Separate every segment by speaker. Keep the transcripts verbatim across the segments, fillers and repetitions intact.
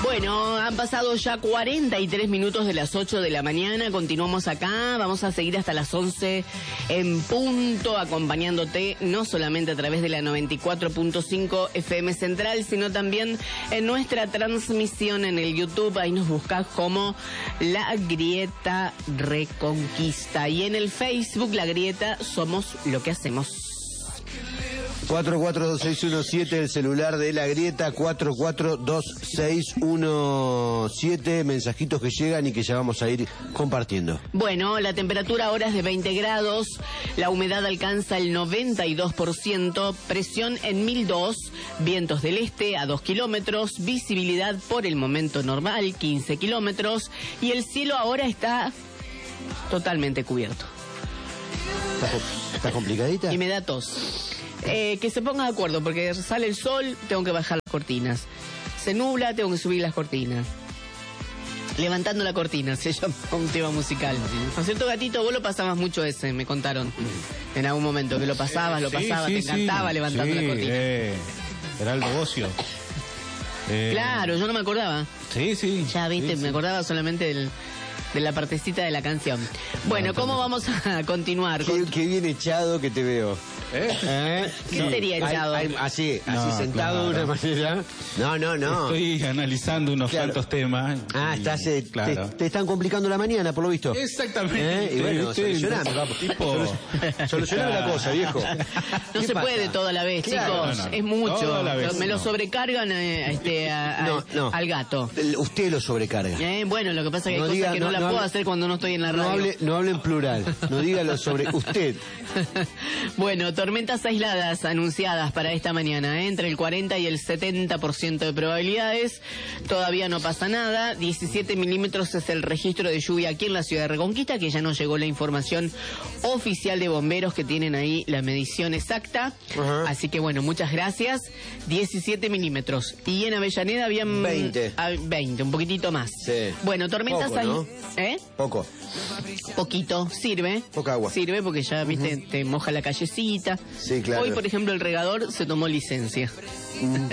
Speaker 1: Bueno, han pasado ya cuarenta y tres minutos de las ocho de la mañana, continuamos acá, vamos a seguir hasta las once en punto, acompañándote no solamente a través de la noventa y cuatro punto cinco F M Central, sino también en nuestra transmisión en el YouTube, ahí nos buscás como La Grieta Reconquista, y en el Facebook La Grieta Somos Lo que Hacemos.
Speaker 2: cuatro cuatro dos seis uno siete, el celular de La Grieta, cuatro cuatro dos seis uno siete, mensajitos que llegan y que ya vamos a ir compartiendo.
Speaker 1: Bueno, la temperatura ahora es de veinte grados, la humedad alcanza el noventa y dos por ciento, presión en mil dos, vientos del este a dos kilómetros, visibilidad por el momento normal, quince kilómetros, y el cielo ahora está totalmente cubierto.
Speaker 2: ¿Está, está complicadita?
Speaker 1: Y me da tos. Eh, que se ponga de acuerdo, porque sale el sol, tengo que bajar las cortinas. Se nubla, tengo que subir las cortinas. Levantando la cortina, se llama un tema musical. ¿No es cierto, Gatito? Vos lo pasabas mucho ese, me contaron. En algún momento, que lo pasabas, lo pasabas,
Speaker 3: sí,
Speaker 1: te
Speaker 3: sí,
Speaker 1: encantaba
Speaker 3: sí,
Speaker 1: levantando
Speaker 3: sí,
Speaker 1: la cortina.
Speaker 3: Eh, era el negocio. Eh,
Speaker 1: Claro, yo no me acordaba.
Speaker 3: Sí, sí.
Speaker 1: Ya, viste,
Speaker 3: sí,
Speaker 1: me
Speaker 3: sí.
Speaker 1: acordaba solamente del, de la partecita de la canción. Bueno, ¿cómo vamos a continuar?
Speaker 2: Qué,
Speaker 1: Con-
Speaker 2: qué bien echado que te veo.
Speaker 3: ¿Eh?
Speaker 2: ¿Eh?
Speaker 1: ¿Qué sería echado?
Speaker 2: Hay- hay- así, así
Speaker 3: No,
Speaker 2: sentado de
Speaker 3: claro.
Speaker 2: una manera. No, no, no.
Speaker 3: Estoy analizando unos
Speaker 2: Claro.
Speaker 3: cuantos temas.
Speaker 2: Ah,
Speaker 3: y-
Speaker 2: estás, eh,
Speaker 3: claro.
Speaker 2: te, te están complicando la mañana, por lo visto.
Speaker 3: Exactamente.
Speaker 2: ¿Eh? Y bueno,
Speaker 3: ¿viste?
Speaker 2: solucioname,
Speaker 3: Entonces,
Speaker 2: papo.
Speaker 3: tipo-
Speaker 2: Solucioname la cosa, viejo.
Speaker 1: No
Speaker 2: ¿Qué
Speaker 1: se
Speaker 2: pasa?
Speaker 1: puede todo a la vez,
Speaker 2: Claro.
Speaker 1: chicos.
Speaker 3: No, no,
Speaker 1: Es mucho.
Speaker 3: todo a la vez,
Speaker 1: Me lo
Speaker 3: no.
Speaker 1: sobrecargan eh, este, a- a-
Speaker 2: No, no.
Speaker 1: al gato.
Speaker 2: El- Usted lo sobrecarga.
Speaker 1: Eh, bueno, lo que pasa es que hay
Speaker 2: No
Speaker 1: cosas
Speaker 2: diga-
Speaker 1: que no,
Speaker 2: no-
Speaker 1: las
Speaker 2: no
Speaker 1: puedo
Speaker 2: hable-
Speaker 1: hacer cuando no estoy en la radio.
Speaker 2: No hable, no hable en plural. No diga lo sobre usted.
Speaker 1: Bueno, tormentas aisladas anunciadas para esta mañana, ¿eh? Entre el cuarenta y el setenta por ciento de probabilidades. Todavía no pasa nada. diecisiete milímetros es el registro de lluvia aquí en la ciudad de Reconquista, que ya nos llegó la información oficial de bomberos que tienen ahí la medición exacta.
Speaker 2: Ajá.
Speaker 1: Así que bueno, muchas gracias. diecisiete milímetros. Y en Avellaneda habían...
Speaker 2: veinte.
Speaker 1: ah, veinte, un poquitito más.
Speaker 2: Sí.
Speaker 1: Bueno, tormentas
Speaker 2: Poco, ¿no?
Speaker 1: aisladas... ¿Eh?
Speaker 2: Poco.
Speaker 1: Poquito, sirve.
Speaker 2: Poca agua.
Speaker 1: Sirve porque ya, viste, te moja la callecita.
Speaker 2: Sí, claro.
Speaker 1: Hoy, por ejemplo, el regador se tomó licencia.
Speaker 2: Mm.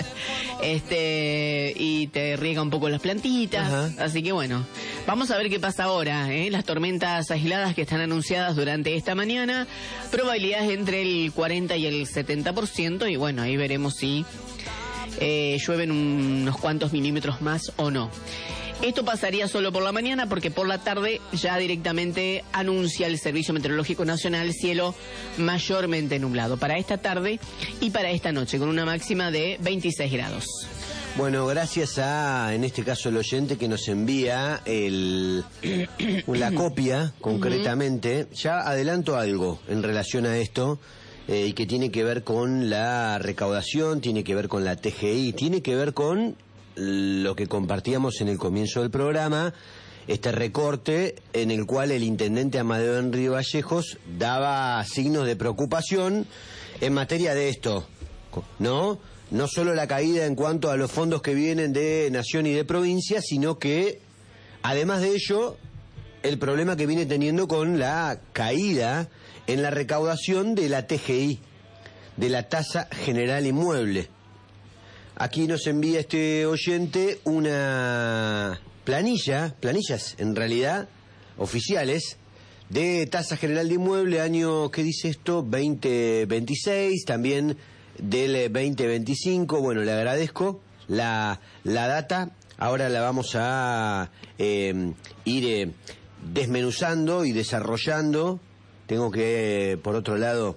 Speaker 1: este y te riega un poco las plantitas.
Speaker 2: Ajá.
Speaker 1: Así que bueno, vamos a ver qué pasa ahora, ¿eh? Las tormentas aisladas que están anunciadas durante esta mañana, probabilidades entre el cuarenta y el setenta por ciento, y bueno, ahí veremos si eh, llueven unos cuantos milímetros más o no. Esto pasaría solo por la mañana, porque por la tarde ya directamente anuncia el Servicio Meteorológico Nacional cielo mayormente nublado para esta tarde y para esta noche, con una máxima de veintiséis grados.
Speaker 2: Bueno, gracias a, en este caso, el oyente que nos envía el, la copia, concretamente. Ya adelanto algo en relación a esto, eh, y que tiene que ver con la recaudación, tiene que ver con la T G I, tiene que ver con lo que compartíamos en el comienzo del programa, este recorte en el cual el intendente Amadeo Henry Vallejos daba signos de preocupación en materia de esto, ¿no? No solo la caída en cuanto a los fondos que vienen de nación y de provincia, sino que, además de ello, el problema que viene teniendo con la caída en la recaudación de la T G I, de la Tasa General Inmueble. Aquí nos envía este oyente una planilla, planillas en realidad, oficiales, de Tasa General de Inmueble, año, ¿qué dice esto? veinte veintiséis, también del veinte veinticinco. Bueno, le agradezco la, la data. Ahora la vamos a eh, ir eh, desmenuzando y desarrollando. Tengo que, por otro lado,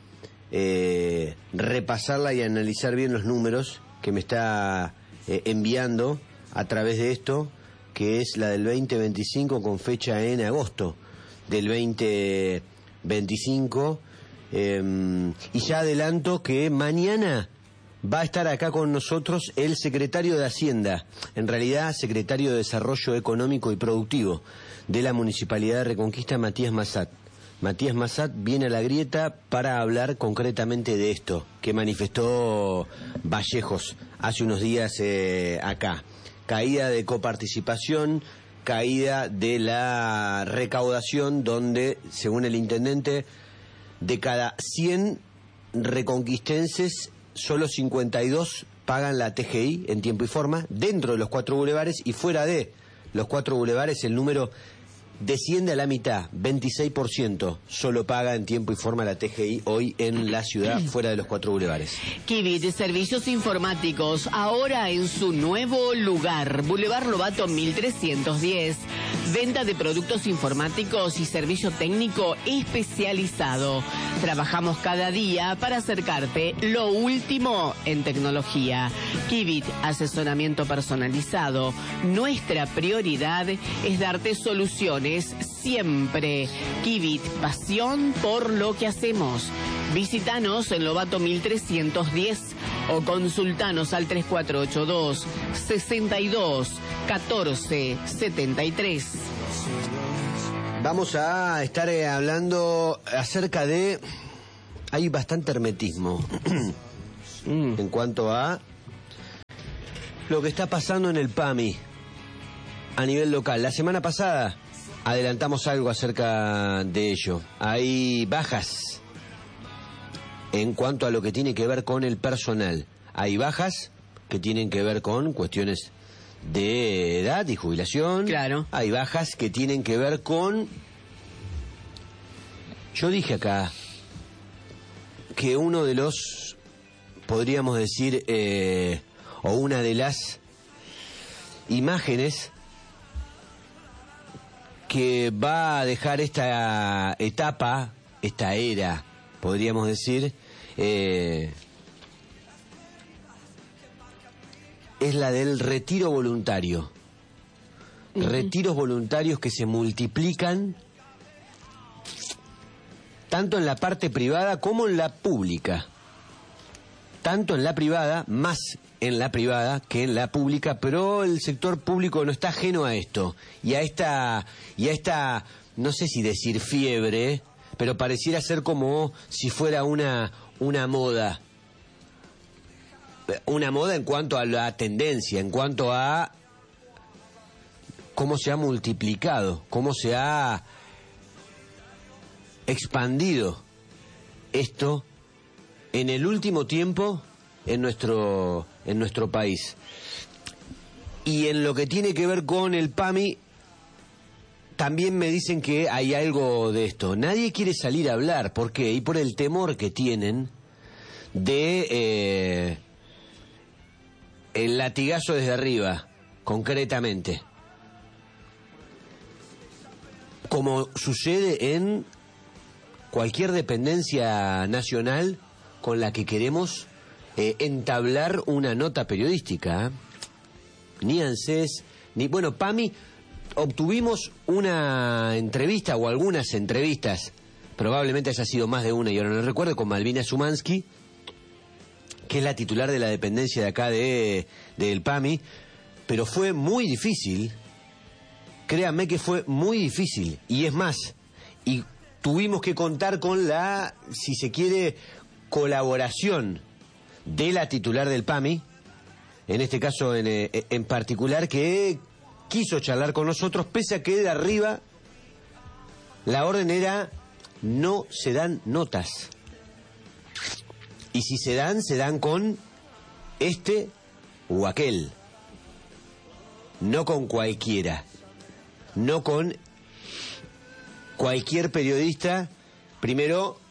Speaker 2: eh, repasarla y analizar bien los números que me está eh, enviando a través de esto, que es la del veinte veinticinco con fecha en agosto del veinte veinticinco. Eh, y ya adelanto que mañana va a estar acá con nosotros el secretario de Hacienda, en realidad secretario de Desarrollo Económico y Productivo de la Municipalidad de Reconquista, Matías Massat. Matías Massat viene a La Grieta para hablar concretamente de esto que manifestó Vallejos hace unos días eh, acá. Caída de coparticipación, caída de la recaudación, donde, según el intendente, de cada cien reconquistenses, solo cincuenta y dos pagan la T G I en tiempo y forma, dentro de los cuatro bulevares, y fuera de los cuatro bulevares el número desciende a la mitad, veintiséis por ciento solo paga en tiempo y forma la T G I hoy en la ciudad, fuera de los cuatro bulevares.
Speaker 1: Kivit, servicios informáticos, ahora en su nuevo lugar, Boulevard Lobato mil trescientos diez. Venta de productos informáticos y servicio técnico especializado. Trabajamos cada día para acercarte lo último en tecnología. Kivit, asesoramiento personalizado. Nuestra prioridad es darte soluciones siempre. Kivit, pasión por lo que hacemos. Visítanos en Lobato mil trescientos diez o consultanos al tres cuatro ocho dos, sesenta y dos, catorce, setenta y tres.
Speaker 2: Vamos a estar eh, hablando acerca de... Hay bastante hermetismo en cuanto a lo que está pasando en el PAMI a nivel local. La semana pasada adelantamos algo acerca de ello. Hay bajas en cuanto a lo que tiene que ver con el personal. Hay bajas que tienen que ver con cuestiones de edad y jubilación.
Speaker 1: Claro.
Speaker 2: Hay bajas que tienen que ver con... Yo dije acá que uno de los, podríamos decir, eh, o una de las imágenes que va a dejar esta etapa, esta era, podríamos decir, eh, es la del retiro voluntario. Uh-huh. Retiros voluntarios que se multiplican tanto en la parte privada como en la pública. Tanto en la privada, más en la privada que en la pública, pero el sector público no está ajeno a esto y a esta, y a esta, no sé si decir fiebre, pero pareciera ser como si fuera una, una moda. Una moda en cuanto a la tendencia, en cuanto a cómo se ha multiplicado, cómo se ha expandido esto en el último tiempo en nuestro en nuestro país. Y en lo que tiene que ver con el PAMI, también me dicen que hay algo de esto. Nadie quiere salir a hablar, ¿por qué? Y por el temor que tienen de eh, el latigazo desde arriba, concretamente. Como sucede en cualquier dependencia nacional con la que queremos eh, entablar una nota periodística. ¿eh? Ni ANSES, ni... Bueno, PAMI, obtuvimos una entrevista o algunas entrevistas, probablemente haya sido más de una, y ahora no recuerdo, con Malvina Zumansky, que es la titular de la dependencia de acá de del PAMI, pero fue muy difícil, créanme que fue muy difícil, y es más, y tuvimos que contar con la, si se quiere, colaboración de la titular del PAMI, en este caso en, en particular, que quiso charlar con nosotros, pese a que de arriba la orden era no se dan notas. Y si se dan, se dan con este o aquel. No con cualquiera. No con cualquier periodista. Primero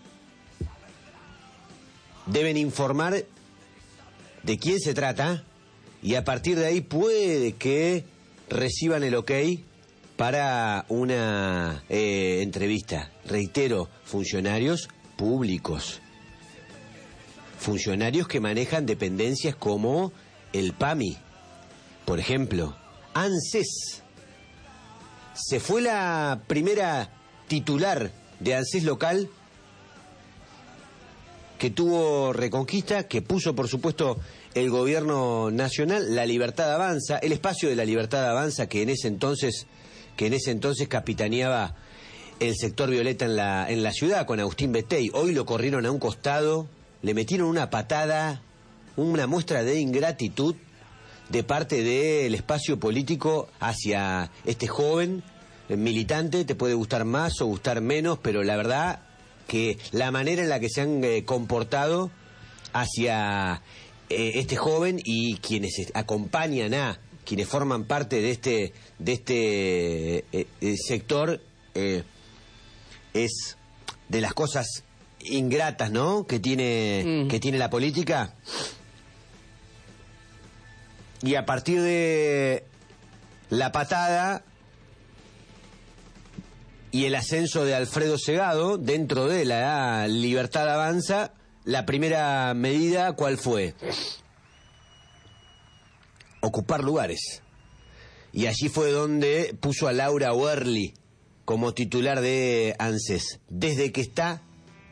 Speaker 2: deben informar de quién se trata y a partir de ahí puede que reciban el ok para una eh, entrevista. Reitero, funcionarios públicos. Funcionarios que manejan dependencias como el PAMI, por ejemplo. ANSES. Se fue la primera titular de ANSES local que tuvo Reconquista, que puso, por supuesto, el gobierno nacional. La Libertad Avanza, el espacio de la Libertad Avanza que en ese entonces, que en ese entonces capitaneaba el sector violeta en la, en la ciudad con Agustín Betey. Hoy lo corrieron a un costado, le metieron una patada, una muestra de ingratitud de parte del espacio político hacia este joven militante. Te puede gustar más o gustar menos, pero la verdad que la manera en la que se han eh, comportado hacia eh, este joven y quienes acompañan a, quienes forman parte de este, de este eh, eh, sector, eh, es de las cosas ingratas, ¿no?, que tiene, mm. que tiene la política. Y a partir de la patada y el ascenso de Alfredo Segado dentro de la Libertad Avanza, la primera medida, ¿cuál fue? Ocupar lugares. Y allí fue donde puso a Laura Werly como titular de ANSES, desde que está,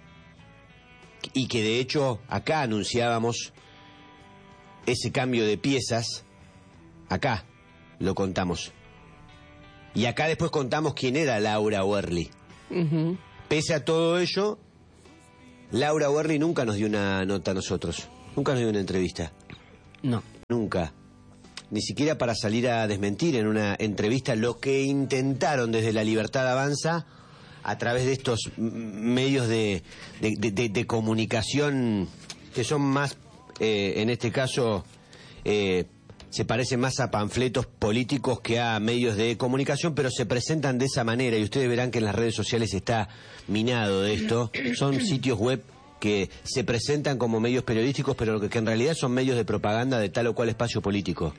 Speaker 2: y que de hecho acá anunciábamos ese cambio de piezas, acá lo contamos. Y acá después contamos quién era Laura Werly. Uh-huh. Pese a todo ello, Laura Werly nunca nos dio una nota a nosotros, nunca nos dio una entrevista.
Speaker 1: No.
Speaker 2: Nunca. Ni siquiera para salir a desmentir en una entrevista lo que intentaron desde la Libertad Avanza a través de estos medios de, de, de, de, de comunicación que son más, eh, en este caso, eh, se parecen más a panfletos políticos que a medios de comunicación, pero se presentan de esa manera y ustedes verán que en las redes sociales está minado de esto. Son sitios web que se presentan como medios periodísticos, pero que, que en realidad son medios de propaganda de tal o cual espacio político.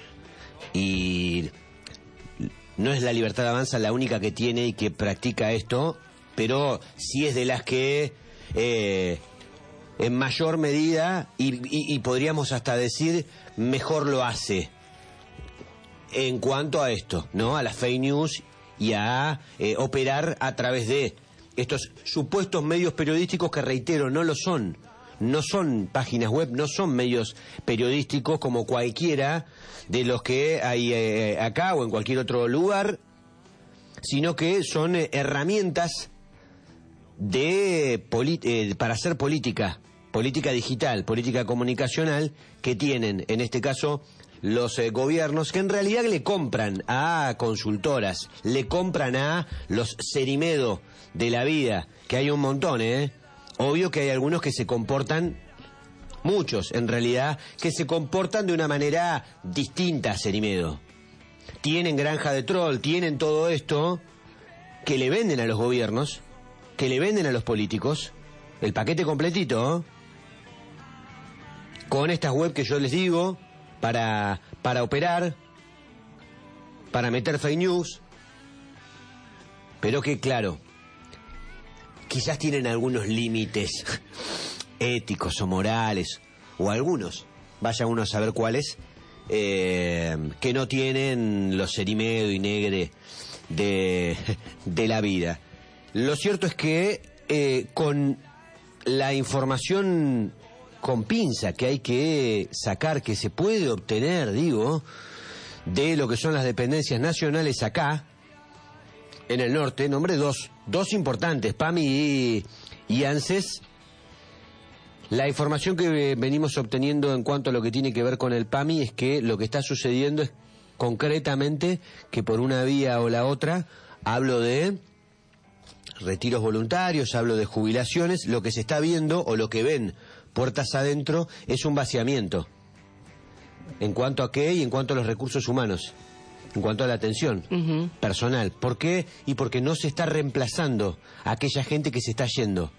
Speaker 2: Y no es la Libertad Avanza la única que tiene y que practica esto, pero sí es de las que eh, en mayor medida, y, y, y podríamos hasta decir, mejor lo hace en cuanto a esto, ¿no? A las fake news y a eh, operar a través de estos supuestos medios periodísticos que, reitero, no lo son. No son páginas web, no son medios periodísticos como cualquiera de los que hay eh, acá o en cualquier otro lugar, sino que son eh, herramientas de eh, para hacer política, política digital, política comunicacional, que tienen, en este caso, los eh, gobiernos, que en realidad le compran a consultoras, le compran a los Cerimedo de la vida, que hay un montón, ¿eh? Obvio que hay algunos que se comportan, muchos en realidad, que se comportan de una manera distinta a Cerimedo. Tienen granja de troll, tienen todo esto que le venden a los gobiernos, que le venden a los políticos, el paquete completito, ¿eh? Con estas web que yo les digo, para, para operar, para meter fake news, pero que claro, quizás tienen algunos límites éticos o morales, o algunos, vaya uno a saber cuáles, eh, que no tienen los Cerimedo y Negre de, de la vida. Lo cierto es que eh, con la información con pinza que hay que sacar, que se puede obtener, digo, de lo que son las dependencias nacionales acá, en el norte, nombré dos, dos importantes, PAMI y, y ANSES. La información que venimos obteniendo en cuanto a lo que tiene que ver con el PAMI es que lo que está sucediendo es concretamente que por una vía o la otra, hablo de retiros voluntarios, hablo de jubilaciones, lo que se está viendo o lo que ven puertas adentro es un vaciamiento. ¿En cuanto a qué? Y en cuanto a los recursos humanos. En cuanto a la atención uh-huh. personal. ¿Por qué? Y porque no se está reemplazando a aquella gente que se está yendo.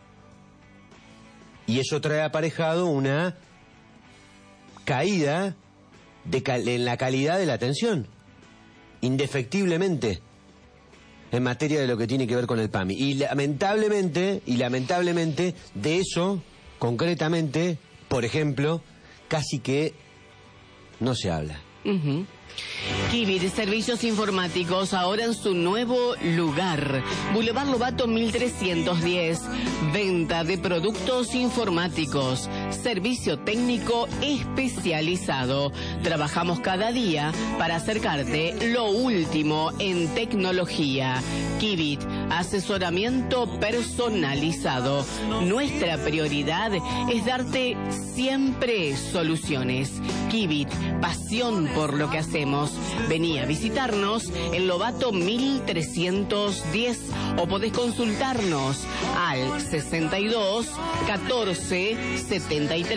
Speaker 2: Y eso trae aparejado una caída de cal- en la calidad de la atención. Indefectiblemente. En materia de lo que tiene que ver con el PAMI. Y lamentablemente, y lamentablemente, de eso, concretamente, por ejemplo, casi que no se habla.
Speaker 1: Uh-huh. Kibit, servicios informáticos, ahora en su nuevo lugar. Boulevard Lobato mil trescientos diez. Venta de productos informáticos. Servicio técnico especializado. Trabajamos cada día para acercarte lo último en tecnología. Kibit, asesoramiento personalizado. Nuestra prioridad es darte siempre soluciones. Kibit, pasión por lo que hacemos. Vení a visitarnos en Lobato mil trescientos diez o podés consultarnos al sesenta y dos catorce setenta y tres.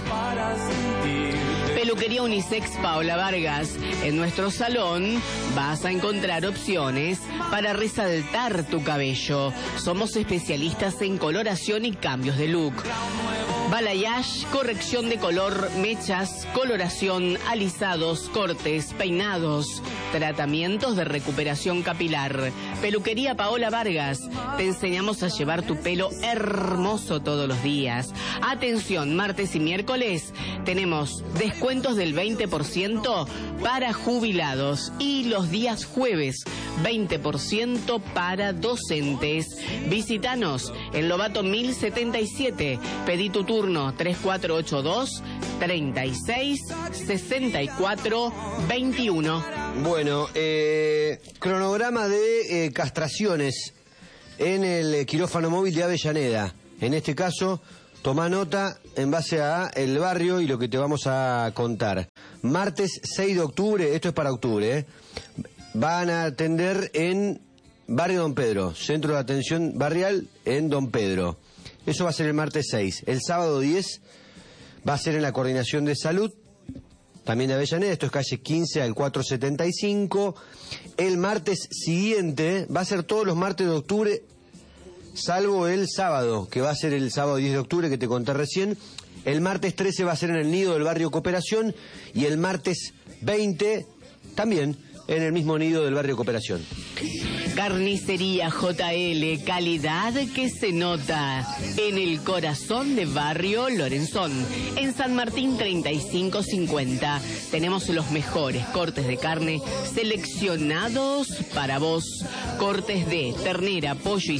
Speaker 1: Peluquería Unisex Paola Vargas. En nuestro salón vas a encontrar opciones para resaltar tu cabello. Somos especialistas en coloración y cambios de look. Balayage, corrección de color, mechas, coloración, alisados, cortes, peinados, tratamientos de recuperación capilar. Peluquería Paola Vargas. Te enseñamos a llevar tu pelo hermoso todos los días. Atención, martes y miércoles tenemos descuentos del veinte por ciento para jubilados y los días jueves veinte por ciento para docentes. Visítanos en Lobato mil setenta y siete. Pedí tu turno tres cuatro ocho dos, treinta y seis, sesenta y cuatro, veintiuno.
Speaker 2: Bueno, eh, cronograma de eh, castraciones en el quirófano móvil de Avellaneda. En este caso, toma nota en base a el barrio y lo que te vamos a contar. Martes seis de octubre, esto es para octubre, ¿eh? Van a atender en Barrio Don Pedro, Centro de Atención Barrial en Don Pedro. Eso va a ser el martes seis. El sábado diez va a ser en la Coordinación de Salud, también de Avellaneda, esto es calle quince al cuatrocientos setenta y cinco. El martes siguiente, va a ser todos los martes de octubre, salvo el sábado, que va a ser el sábado diez de octubre que te conté recién. El martes trece va a ser en el Nido del Barrio Cooperación y el martes veinte también en el mismo Nido del Barrio Cooperación.
Speaker 1: Carnicería J L, calidad que se nota en el corazón de Barrio Lorenzón. En San Martín treinta y cinco cincuenta tenemos los mejores cortes de carne seleccionados para vos. Cortes de ternera, pollo y